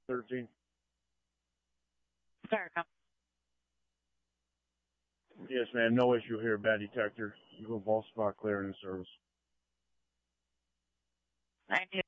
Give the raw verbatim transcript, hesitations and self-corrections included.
thirteen. Sorry, come. Yes, ma'am. No issue here. Bad detector. You go ball spot clear in the service. nine two.